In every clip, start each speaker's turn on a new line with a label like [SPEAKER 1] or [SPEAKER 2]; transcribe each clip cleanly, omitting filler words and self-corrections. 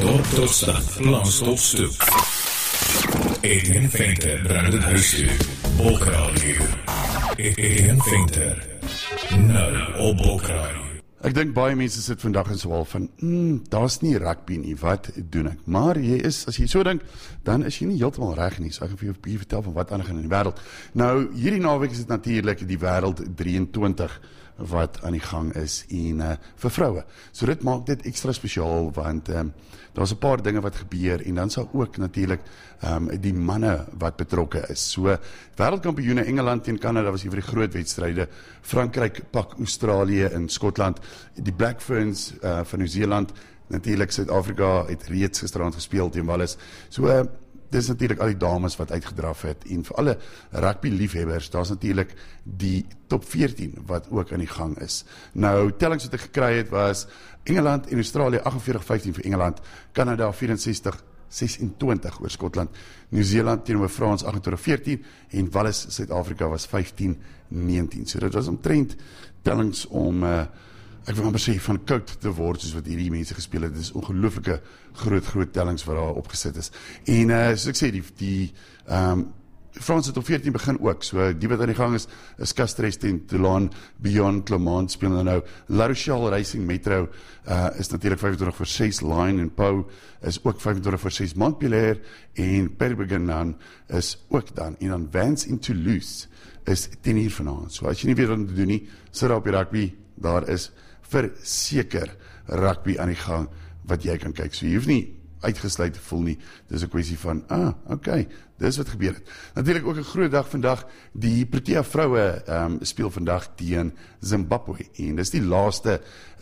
[SPEAKER 1] dorp tot stad, langs tot stoep. Adrian Venter bring dit huis toe. Bokradio. Adrian Venter. Nou op Bokradio.
[SPEAKER 2] Ek dink baie mense sit vandag in so half van, daar's nie rugby nie, wat doen ek? Maar as jy so dink, dan is jy nie heeltemal reg nie. So ek gaan vir jou 'n bietjie vertel van wat aangaan in die wêreld. Nou, hierdie naweek is dit natuurlik die wêreld 23 wat aan die gang is en vir vroue. So dit maak dit extra spesiaal want daar's 'n paar dinge wat gebeur en dan sal ook natuurlik die manne wat betrokke is. So wêreldkampioene Engeland teen Kanada was hier vir die groot wedstryde. Frankryk pak Australië en Skotland. Die Black Ferns van Nieu-Seeland, natuurlik Suid-Afrika het reeds gisterand gespeel teen Wallis. So dis natuurlik al die dames wat uitgedraf het en vir alle rugby liefhebbers, daar's natuurlik die top 14 wat ook aan die gang is. Nou, tellings wat ek gekry het was Engeland en Australië 48-15 vir Engeland, Kanada 64-26 oor Skotland, Nieu-Seeland teenoor Frans 28-14 en Wallis Suid-Afrika was 15-19. So dit was omtrent tellings om ek wil amper sê van koud te word soos wat hierdie mense gespeel het. Dit is ongelooflike groot tellings wat daar opgesit is. En soos ek sê, die Frans het op 14 begin ook. So die wat aan die gang is Castres teen Toulon, Beyond Clermont speel nou. La Rochelle Racing Metro is natuurlik 25-6, Lion en Pau is ook 25-6, Montpellier en Perpignan is ook dan. En dan Vans in Toulouse is 10 uur vanaand. So as jy nie weet wat om te doen nie, sit daar op die rugby, daar is verseker rugby aan die gang wat jy kan kyk. So jy hoef nie uitgesluit te voel nie. Dis 'n kwessie van, okay, dis wat gebeur het. Natuurlik ook 'n groot dag vandag. Die Protea vroue speel vandag teen Zimbabwe en dis die laaste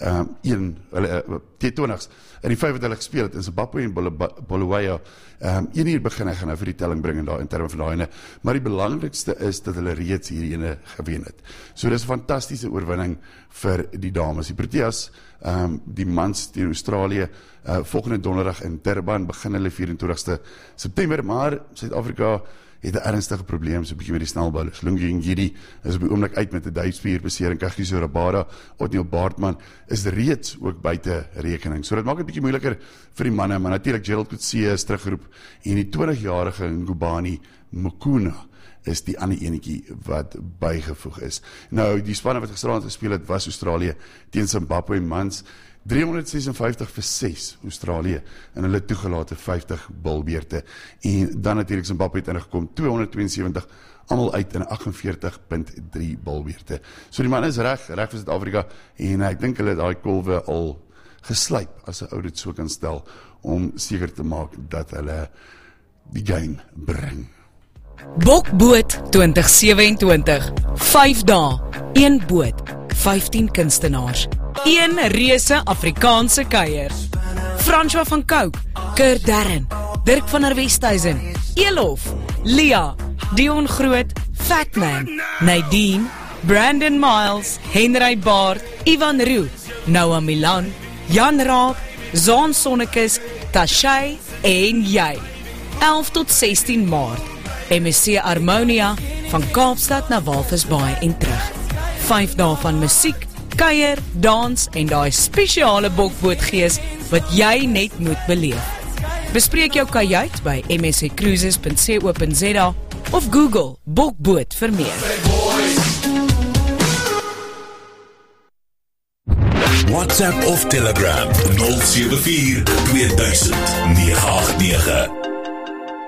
[SPEAKER 2] T20s. En die 5 wat hulle gespeel het in Zimbabwe en Bulawayo. 1 uur begin ek gaan nou vir die telling bring in terme van daai ene. Maar die belangrikste is dat hulle reeds hierdie ene gewen het. So dis 'n fantastiese oorwinning vir die dames. Die Proteas, die mans teen Australië, volgende donderdag in Durban begin hulle 24ste September, maar Suid-Afrika het 'n ernstige probleem, so 'n bietjie met die snelbouers. Lungi Ngidi is op die oomblik uit met 'n duikspierbesering. Kagiso Rabada, Otniel Baartman is reeds ook buite rekening. So dit maak dit 'n bietjie moeiliker vir die manne, maar natuurlik Gerald Coetzee is teruggeroep en die 20-jarige Ngubani Mukuna is die ander enetjie wat bygevoeg is. Nou, die spanne wat gisterand gespeel het was Australië teen Zimbabwe mans 356-6 Australië en hulle toegelate 50 bilbeerte. En dan natuurlik Zimbabwe het ingekom 272 almal uit in 48.3 bilbeerte. So die man is reg vir Suid-Afrika en ek dink hulle het daai kolwe al geslyp as 'n ou dit so kan stel om seker te maak dat hulle die game bring.
[SPEAKER 3] Bokboot 2027, 5 dae, 1 boot, 15 kunstenaars, 1 reuse Afrikaanse kuier. François van Cooke, Kurt Darren, Dirk van der Westhuizen, Elof, Lia, Dion Groot, Fatman, Nadine, Brandon Miles, Henry Baard, Ivan Roux, Noah Milan, Jan Raab, Zaan Sonnekes, Tashay en jy. 11 tot 16 Maart. MSC Harmonia van Kaapstad na Walvisbaai en terug. 5 dae van musiek, kuier, dans en daai spesiale bokbootgees wat jy net moet beleef. Bespreek jou kajuit by msccruises.co.za of Google bokboot vir meer.
[SPEAKER 1] WhatsApp of Telegram 074 2000 989